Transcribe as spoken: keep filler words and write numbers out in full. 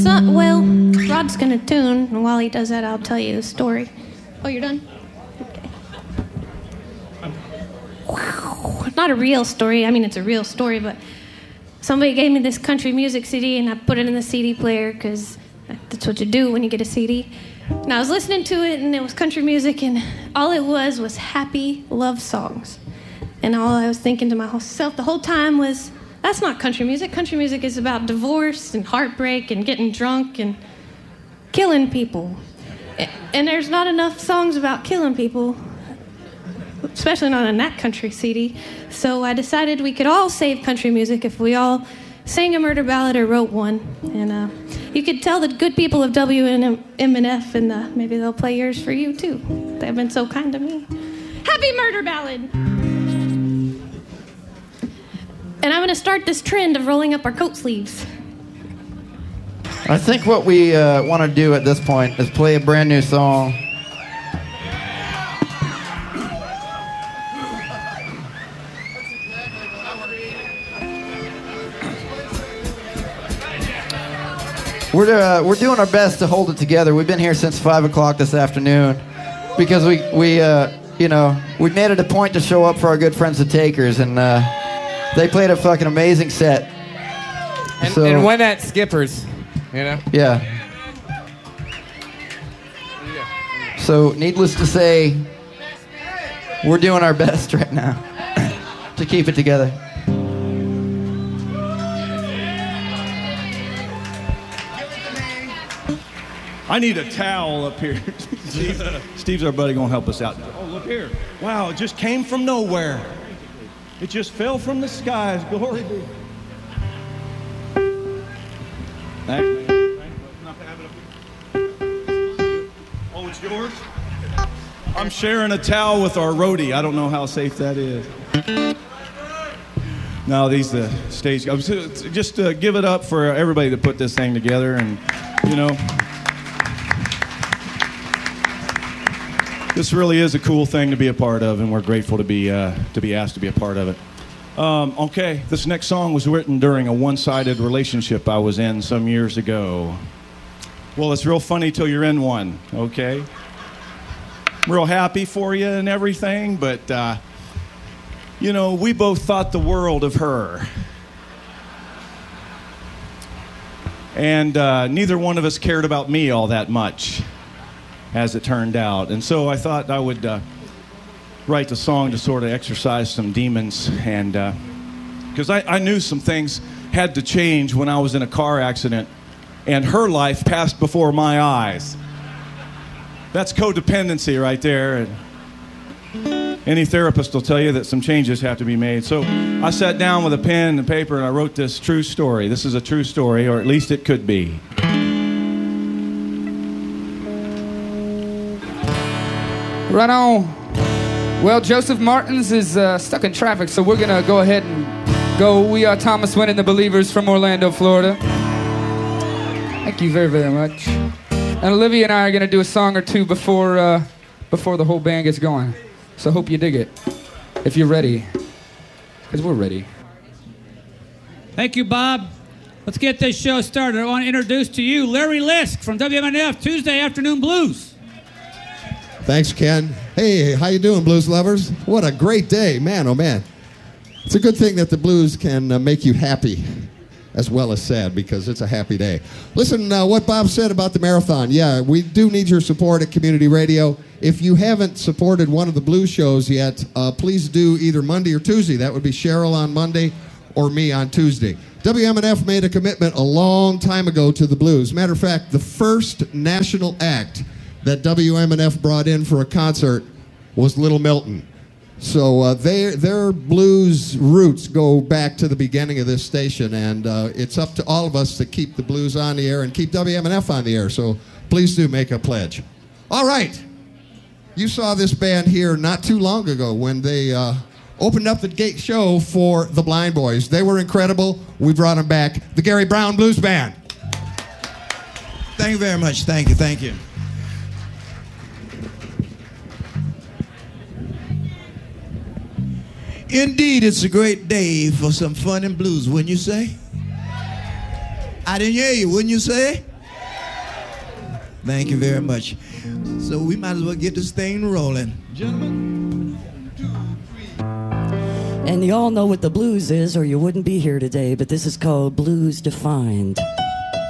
So, well, Rod's gonna tune, and while he does that, I'll tell you a story. Oh, you're done? Okay. Wow. Not a real story. I mean, it's a real story, but somebody gave me this country music C D, and I put it in the C D player, because that's what you do when you get a C D. And I was listening to it, and it was country music, and all it was was happy love songs. And all I was thinking to myself the whole time was, that's not country music. Country music is about divorce and heartbreak and getting drunk and killing people. And there's not enough songs about killing people, especially not on that country C D. So I decided we could all save country music if we all sang a murder ballad or wrote one. And uh, you could tell the good people of W M and F, and uh, maybe they'll play yours for you too. They've been so kind to me. Happy Murder Ballad! And I'm going to start this trend of rolling up our coat sleeves. I think what we uh, want to do at this point is play a brand new song. We're, uh, we're doing our best to hold it together. We've been here since five o'clock this afternoon because we, we uh, you know, we made it a point to show up for our good friends the Takers, and uh, they played a fucking amazing set. And, so, and went at Skippers, you know? Yeah. So, needless to say, we're doing our best right now to keep it together. I need a towel up here. Steve, Steve's our buddy, gonna help us out. Oh, look here. Wow, it just came from nowhere. It just fell from the skies. Glory be. Thanks, man. Oh, it's yours? I'm sharing a towel with our roadie. I don't know how safe that is. No, these the uh, stage guys. Just uh, give it up for everybody that put this thing together, and you know. This really is a cool thing to be a part of, and we're grateful to be uh, to be asked to be a part of it. Um, okay, this next song was written during a one-sided relationship I was in some years ago. Well, it's real funny till you're in one, okay? I'm real happy for you and everything, but, uh, you know, we both thought the world of her. And uh, neither one of us cared about me all that much, as it turned out. And so I thought I would uh, write the song to sort of exercise some demons, and because uh, I, I knew some things had to change when I was in a car accident, and her life passed before my eyes. That's codependency right there. And any therapist will tell you that some changes have to be made. So I sat down with a pen and paper, and I wrote this true story. This is a true story, or at least it could be. Right on. Well, Joseph Martins is uh, stuck in traffic, so we're going to go ahead and go. We are Thomas Wynn and the Believers from Orlando, Florida. Thank you very, very much. And Olivia and I are going to do a song or two before, uh, before the whole band gets going. So hope you dig it, if you're ready, because we're ready. Thank you, Bob. Let's get this show started. I want to introduce to you Larry Lisk from W M N F Tuesday Afternoon Blues. Thanks, Ken. Hey, how you doing, blues lovers? What a great day. Man, oh man. It's a good thing that the blues can uh, make you happy as well as sad, because it's a happy day. Listen, uh, what Bob said about the marathon. Yeah, we do need your support at Community Radio. If you haven't supported one of the blues shows yet, uh, please do either Monday or Tuesday. That would be Cheryl on Monday or me on Tuesday. W M N F made a commitment a long time ago to the blues. Matter of fact, the first national act that W M N F brought in for a concert was Little Milton. So uh, they, their blues roots go back to the beginning of this station, and uh, it's up to all of us to keep the blues on the air and keep W M N F on the air, so please do make a pledge. All right. You saw this band here not too long ago when they uh, opened up the gate show for the Blind Boys. They were incredible. We brought them back. The Gary Brown Blues Band. Thank you very much. Thank you. Thank you. Indeed, it's a great day for some fun and blues, wouldn't you say? I didn't hear you, wouldn't you say? Thank you very much. So we might as well get this thing rolling. Gentlemen. And you all know what the blues is, or you wouldn't be here today, but this is called Blues Defined.